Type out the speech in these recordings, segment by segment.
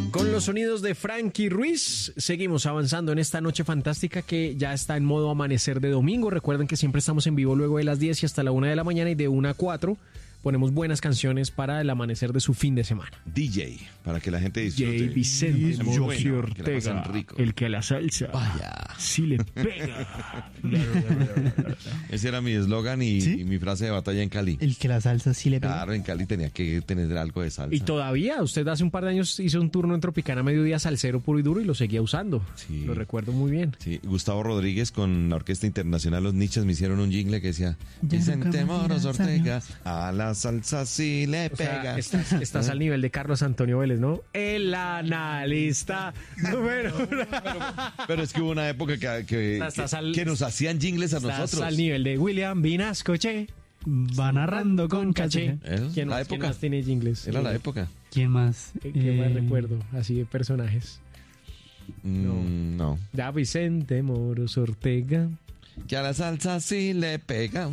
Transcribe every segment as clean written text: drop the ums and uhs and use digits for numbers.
Con los sonidos de Frankie Ruiz, seguimos avanzando en esta noche fantástica que ya está en modo amanecer de domingo. Recuerden que siempre estamos en vivo luego de las 10 y hasta la 1 de la mañana y de 1 a 4 ponemos buenas canciones para el amanecer de su fin de semana. DJ, para que la gente disfrute. DJ Vicente Moji Ortega, el que a la salsa sí le pega. Ese era mi eslogan y, ¿Sí? y mi frase de batalla en Cali. El que la salsa sí le pega. Claro, en Cali tenía que tener algo de salsa. Y todavía, usted hace un par de años hizo un turno en Tropicana Mediodía salsero puro y duro y lo seguía usando. Sí. Lo recuerdo muy bien. Sí, Gustavo Rodríguez con la Orquesta Internacional Los Nichas me hicieron un jingle que decía Vicente Moros Ortega, a la salsa sí le O sea, pega. estás al nivel de Carlos Antonio Vélez, ¿no? El analista número uno. Pero es que hubo una época que nos hacían jingles a Estás nosotros. al nivel de William Vinascoche. Va narrando con caché. ¿Quién La más, quién época. más tiene jingles? Era la época. ¿Quién más? ¿Qué más recuerdo? Así de personajes. No. Ya Vicente Moros Ortega. Que a la salsa sí le pega.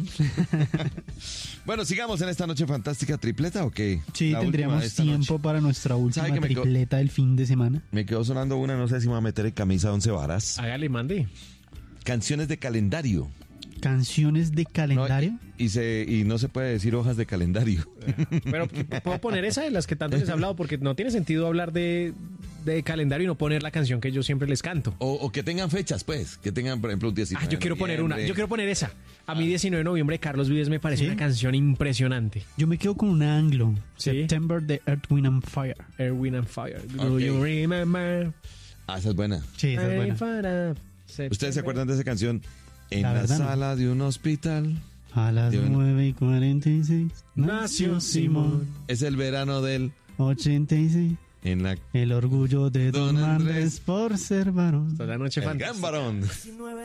Bueno, sigamos en esta noche fantástica tripleta o qué? Sí, La última tendríamos de esta tiempo noche. para nuestra última ¿Sabe que me quedó- tripleta del fin de semana. Me quedó sonando una, no sé si me va a meter en camisa de 11 varas. Hágale, mande. Canciones de calendario. Canciones de calendario. No, y no se puede decir hojas de calendario. Pero puedo poner esa de las que tanto les he hablado porque no tiene sentido hablar de calendario y no poner la canción que yo siempre les canto. O que tengan fechas, pues. Que tengan, por ejemplo, un 19 Yo quiero poner una. noviembre. Yo quiero poner esa. A mí 19 de noviembre de Carlos Vives me parece ¿Sí? una canción impresionante. Yo me quedo con una anglo. Sí. September de Earth, Wind and Fire. Air, Wind and Fire. Do Ok. you remember? Ah, esa es buena. Sí, esa es buena. ¿Ustedes se acuerdan de esa canción? En La la, verdad, no. sala de un hospital. A las De una- 9:46 Nació Simón. Es el verano del... 86. En la... El orgullo de Don Don Andrés. Andrés por ser varón. Toda la noche El fantástica. gran varón.